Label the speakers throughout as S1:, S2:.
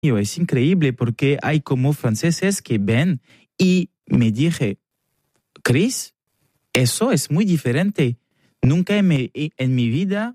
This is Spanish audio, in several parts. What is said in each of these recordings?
S1: Es increíble porque hay como franceses que ven y me dije, Chris, eso es muy diferente. Nunca en mi vida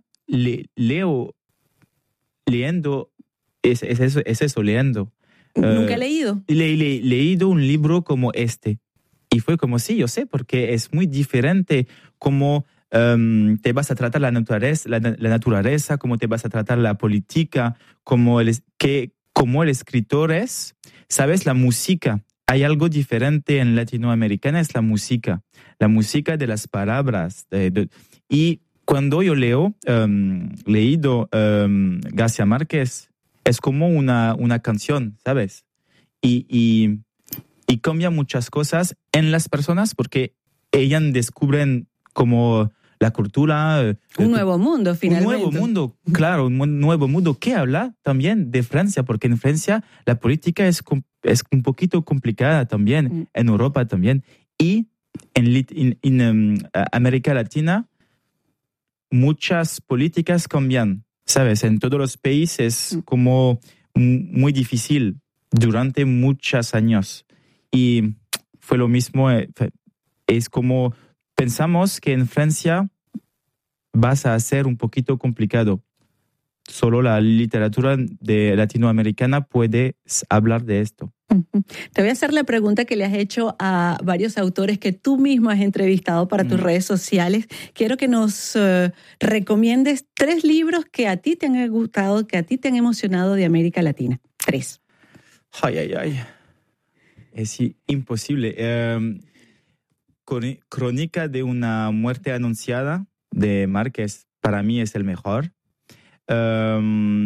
S1: leyendo, es eso, leyendo.
S2: ¿Nunca he leído?
S1: Leído un libro como este. Y fue como, sí, yo sé, porque es muy diferente cómo te vas a tratar la naturaleza, cómo te vas a tratar la política, cómo el escritor es. ¿Sabes? La música. Hay algo diferente en latinoamericana, es la música de las palabras. Y cuando yo leído García Márquez, es como una canción, ¿sabes? Y cambia muchas cosas en las personas porque ellas descubren como la cultura.
S2: Un nuevo mundo, finalmente.
S1: Un nuevo mundo, claro, un nuevo mundo que habla también de Francia, porque en Francia la política es un poquito complicada también, en Europa también. Y en América Latina muchas políticas cambian, ¿sabes? En todos los países como muy difícil durante muchos años. Y fue lo mismo, es como pensamos que en Francia vas a ser un poquito complicado. Solo la literatura latinoamericana puede hablar de esto.
S2: Te voy a hacer la pregunta que le has hecho a varios autores que tú mismo has entrevistado para tus redes sociales. Quiero que nos recomiendes 3 libros que a ti te han gustado, que a ti te han emocionado de América Latina. 3.
S1: Ay. Es imposible. Crónica de una muerte anunciada de Márquez, para mí es el mejor. La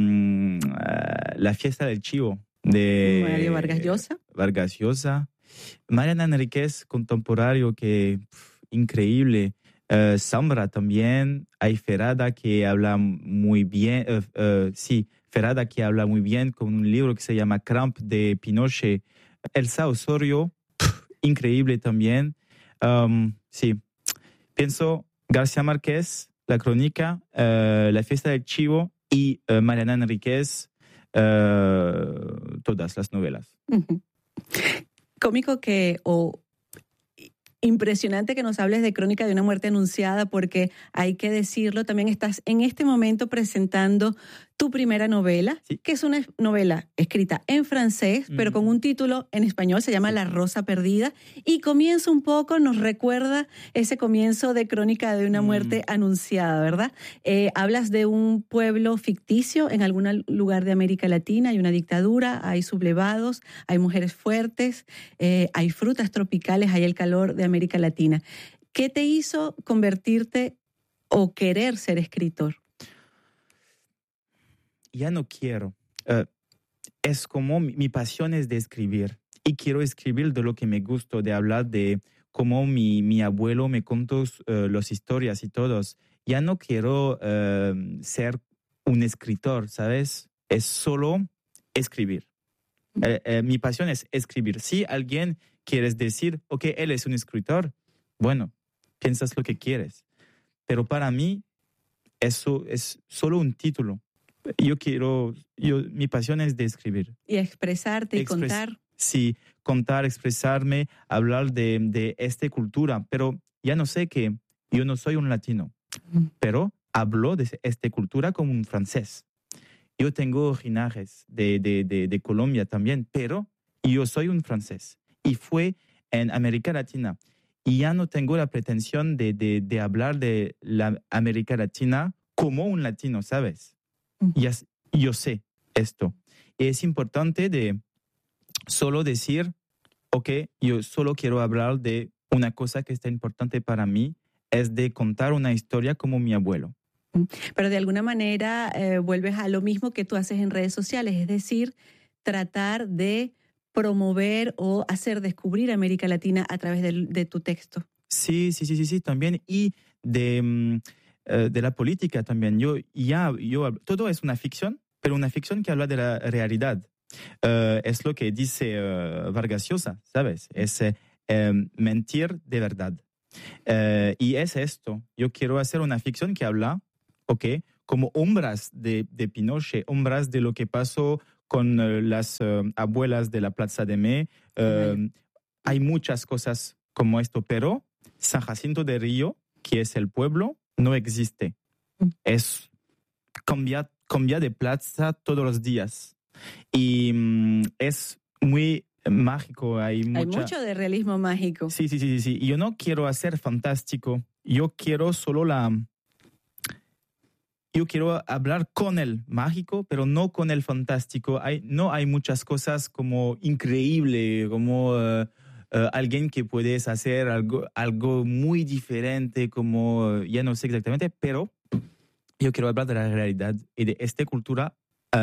S1: fiesta del chivo de
S2: Mario Vargas Llosa.
S1: Mariana Enríquez, contemporáneo, increíble. Zambra también. Hay Ferrada que habla muy bien. Ferrada que habla muy bien con un libro que se llama Cramp de Pinochet. Elsa Osorio, increíble también. Pienso García Márquez, La Crónica, La Fiesta del Chivo y Mariana Enríquez, todas las novelas.
S2: Cómico impresionante que nos hables de Crónica de una muerte anunciada, porque hay que decirlo, también estás en este momento presentando tu primera novela, que es una novela escrita en francés, pero con un título en español, se llama La Rosa Perdida, y comienza un poco, nos recuerda ese comienzo de Crónica de una muerte anunciada, ¿verdad? Hablas de un pueblo ficticio en algún lugar de América Latina, hay una dictadura, hay sublevados, hay mujeres fuertes, hay frutas tropicales, hay el calor de América Latina. ¿Qué te hizo convertirte o querer ser escritor?
S1: Ya no quiero. Es como mi pasión es de escribir. Y quiero escribir de lo que me gusta, de hablar de cómo mi abuelo me contó las historias y todos. Ya no quiero ser un escritor, ¿sabes? Es solo escribir. Mi pasión es escribir. Si alguien quieres decir, ok, él es un escritor, bueno, piensas lo que quieres. Pero para mí, eso es solo un título. Mi pasión es de escribir.
S2: Y expresarte y contar.
S1: Sí, contar, expresarme, hablar de esta cultura. Pero ya no sé que yo no soy un latino, pero hablo de esta cultura como un francés. Yo tengo originajes de Colombia también, pero yo soy un francés. Y fue en América Latina. Y ya no tengo la pretensión de hablar de la América Latina como un latino, ¿sabes? Yo sé esto. Es importante de solo decir, ok, yo solo quiero hablar de una cosa que está importante para mí, es de contar una historia como mi abuelo.
S2: Pero de alguna manera vuelves a lo mismo que tú haces en redes sociales, es decir, tratar de promover o hacer descubrir América Latina a través de tu texto.
S1: Sí, también. Y de la política también. Todo es una ficción, pero una ficción que habla de la realidad. Es lo que dice Vargas Llosa, ¿sabes? Es mentir de verdad. Y es esto. Yo quiero hacer una ficción que habla, como sombras de Pinochet, sombras de lo que pasó con las abuelas de la Plaza de Mai. Hay muchas cosas como esto, pero San Jacinto de Río, que es el pueblo, no existe. Es cambia de plaza todos los días. Y es muy mágico. Hay
S2: mucho de realismo mágico.
S1: Sí. Y yo no quiero hacer fantástico. Yo quiero Yo quiero hablar con el mágico, pero no con el fantástico. No hay muchas cosas como increíble, como alguien que puedes hacer algo muy diferente, como ya no sé exactamente, pero yo quiero hablar de la realidad y de esta cultura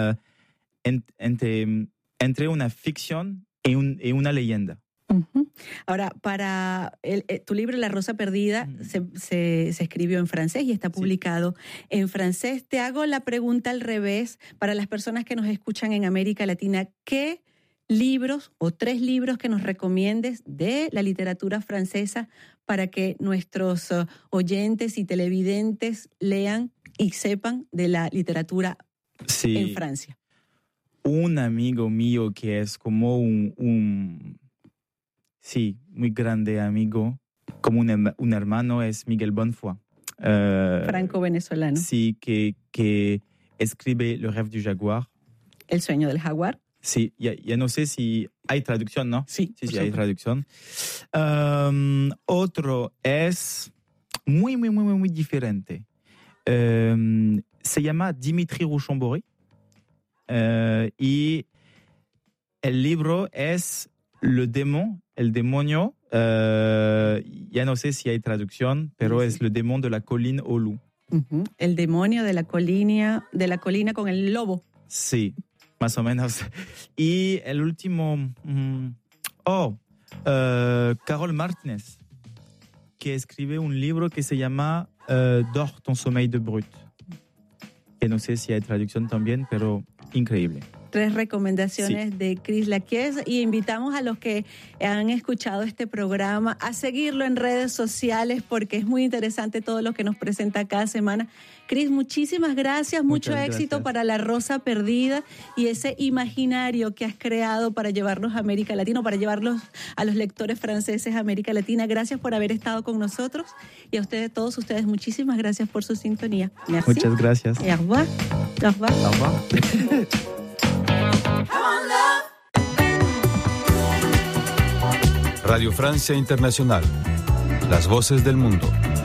S1: entre una ficción y una leyenda.
S2: Uh-huh. Ahora, para tu libro La Rosa Perdida se escribió en francés y está publicado en francés. Te hago la pregunta al revés para las personas que nos escuchan en América Latina. ¿Qué libros o 3 libros que nos recomiendes de la literatura francesa para que nuestros oyentes y televidentes lean y sepan de la literatura en Francia?
S1: Un amigo mío que es como muy grande amigo, como un hermano, es Miguel Bonfoy.
S2: Franco-venezolano.
S1: Sí, que escribe Le Rêve du Jaguar.
S2: El sueño del jaguar.
S1: Sí, ya no sé si hay traducción, ¿no?
S2: Sí,
S1: hay traducción. Otro es muy, muy, muy, muy diferente. Se llama Dimitri Rouchon-Bory. Y el libro es el demonio, ya no sé si hay traducción, pero es el demonio de la colina au loup.
S2: Uh-huh. El demonio de la colina con el lobo.
S1: Sí, más o menos. Y el último, Carol Martínez, que escribe un libro que se llama Dors ton sommeil de brute. Que no sé si hay traducción también, pero increíble.
S2: 3 recomendaciones de Chris Laquies y invitamos a los que han escuchado este programa a seguirlo en redes sociales porque es muy interesante todo lo que nos presenta cada semana. Chris, muchísimas gracias, mucho éxito para La Rosa Perdida y ese imaginario que has creado para llevarlos a América Latina, para llevarlos a los lectores franceses a América Latina. Gracias por haber estado con nosotros y a ustedes, todos ustedes, muchísimas gracias por su sintonía.
S1: Merci. Muchas gracias.
S2: Et au revoir. Au revoir.
S1: Au revoir.
S3: Radio Francia Internacional. Las voces del mundo.